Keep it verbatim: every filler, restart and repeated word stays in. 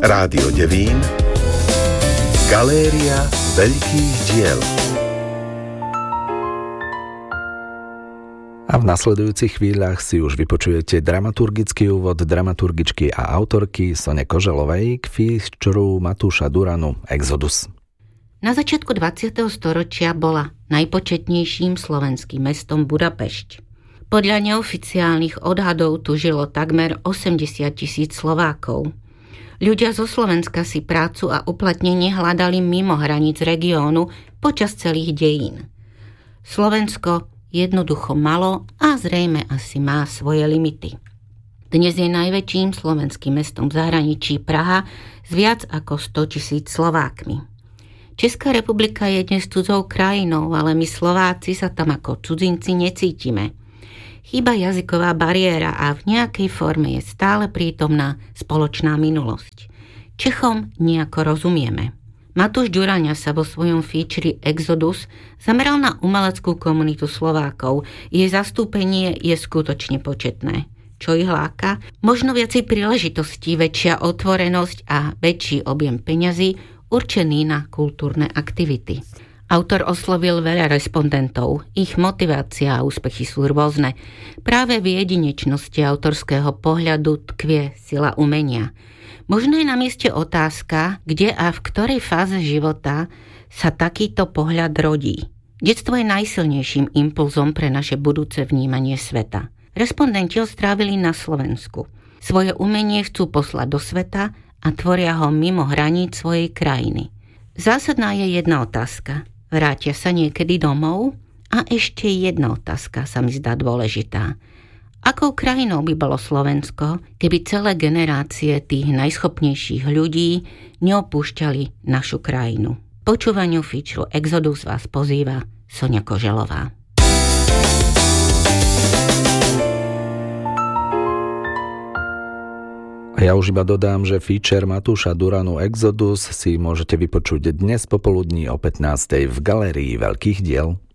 Rádio Devín, Galéria veľkých diel. A v nasledujúcich chvíľach si už vypočujete dramaturgický úvod dramaturgičky a autorky Sone Koželovej k featuru Matúša Duranu Exodus. Na začiatku dvadsiateho storočia bola najpočetnejším slovenským mestom Budapešť. Podľa neoficiálnych odhadov tu žilo takmer osemdesiat tisíc Slovákov. Ľudia zo Slovenska si prácu a uplatnenie hľadali mimo hraníc regiónu počas celých dejín. Slovensko jednoducho malo a zrejme asi má svoje limity. Dnes je najväčším slovenským mestom v zahraničí Praha s viac ako sto tisíc Slovákmi. Česká republika je dnes cudzou krajinou, ale my Slováci sa tam ako cudzinci necítime. Chýba jazyková bariéra a v nejakej forme je stále prítomná spoločná minulosť. Čechom nejako rozumieme. Matúš Ďuraňa sa vo svojom featuri Exodus zameral na umeleckú komunitu Slovákov. Jej zastúpenie je skutočne početné. Čo ich láka? Možno viacej príležitostí, väčšia otvorenosť a väčší objem peňazí určený na kultúrne aktivity. Autor oslovil veľa respondentov. Ich motivácia a úspechy sú rôzne. Práve v jedinečnosti autorského pohľadu tkvie sila umenia. Možno je na mieste otázka, kde a v ktorej fáze života sa takýto pohľad rodí. Detstvo je najsilnejším impulzom pre naše budúce vnímanie sveta. Respondenti ho strávili na Slovensku. Svoje umenie chcú poslať do sveta a tvoria ho mimo hraníc svojej krajiny. Zásadná je jedna otázka. Vrátia sa niekedy domov? A ešte jedna otázka sa mi zdá dôležitá. Akou krajinou by bolo Slovensko, keby celé generácie tých najschopnejších ľudí neopúšťali našu krajinu? Počúvaniu feature Exodus vás pozýva Soňa Koželová. A ja už iba dodám, že feature Matúša Duranu Exodus si môžete vypočuť dnes popoludní o pätnástej v Galérii veľkých diel.